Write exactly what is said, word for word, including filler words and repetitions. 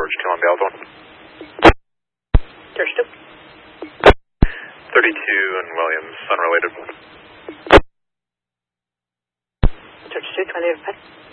George two on Belleville. George two. thirty-two and Williams, unrelated. George two, twenty-five.